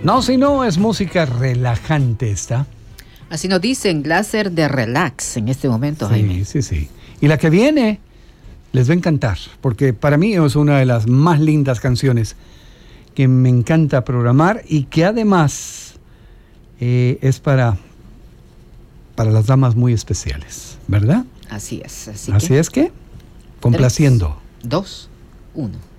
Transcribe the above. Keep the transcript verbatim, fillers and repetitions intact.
No, si no, es música relajante esta. Así nos dicen, láser de relax en este momento, Sí, Jaime. sí, sí. Y la que viene les va a encantar, porque para mí es una de las más lindas canciones que me encanta programar y que además eh, es para, para las damas muy especiales, ¿verdad? Así es. Así, Así que, es que, complaciendo. tres, dos, uno.